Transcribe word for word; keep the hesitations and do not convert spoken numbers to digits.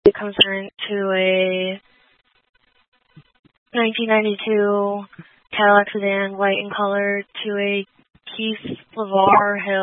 It comes in to a nineteen ninety-two Cadillac sedan, white in color, to a Keith LeVar Hill